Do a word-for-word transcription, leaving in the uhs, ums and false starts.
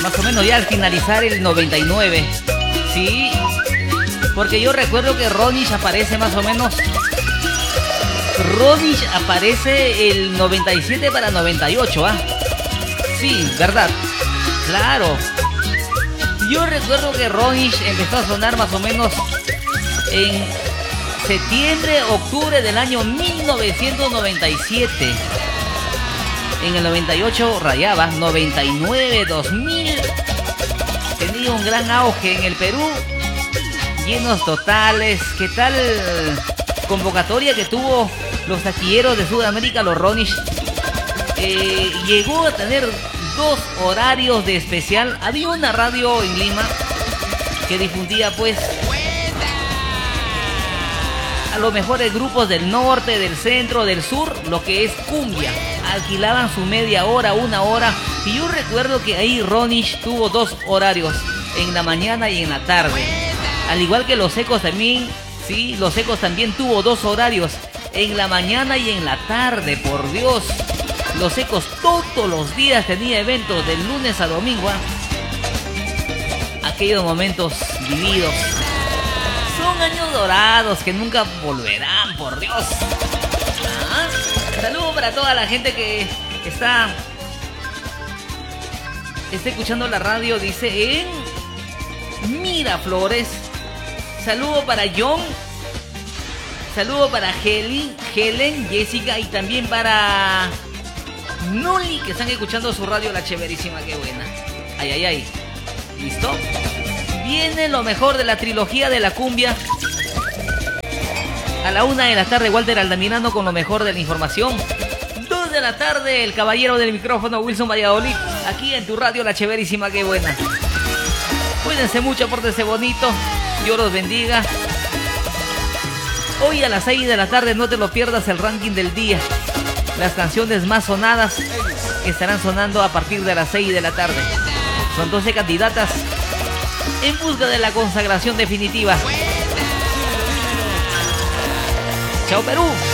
más o menos ya al finalizar el noventa y nueve. Sí, porque yo recuerdo que Ronnie aparece más o menos. Ronnie aparece el noventa y siete para noventa y ocho, ¿ah? Sí, verdad. Claro. Yo recuerdo que Ronnie empezó a sonar más o menos en septiembre, octubre del año mil novecientos noventa y siete. En el noventa y ocho rayaba, noventa y nueve, dos mil. Tenía un gran auge en el Perú. Llenos totales. ¿Qué tal convocatoria que tuvo los taquilleros de Sudamérica, los Ronnie? Eh, llegó a tener dos horarios de especial. Había una radio en Lima que difundía pues a los mejores grupos del norte, del centro, del sur, lo que es cumbia. Alquilaban su media hora, una hora. Y yo recuerdo que ahí Ronnie tuvo dos horarios, en la mañana y en la tarde. Al igual que Los Ecos también, sí, Los Ecos también tuvo dos horarios, en la mañana y en la tarde, por Dios. Los Ecos todos los días tenía eventos, del lunes a domingo, ¿eh? Aquellos momentos vividos. Son años dorados que nunca volverán, por Dios. ¿Ah? Saludos para toda la gente que está, está escuchando la radio, dice, en Miraflores. Saludo para John. Saludo para Helen, Helen, Jessica y también para Noli, que están escuchando su radio La Chéverísima. Qué buena. Ay, ay, ay. ¿Listo? Viene lo mejor de la trilogía de la cumbia. A la una de la tarde, Walter Aldamirano con lo mejor de la información. Dos de la tarde, el caballero del micrófono, Wilson Valladolid. Aquí en tu radio La Chéverísima. Qué buena. Cuídense mucho, pórtense bonito. Dios los bendiga. Hoy a las seis de la tarde no te lo pierdas, el ranking del día. Las canciones más sonadas que estarán sonando a partir de las seis de la tarde. Son doce candidatas en busca de la consagración definitiva. Chao, Perú.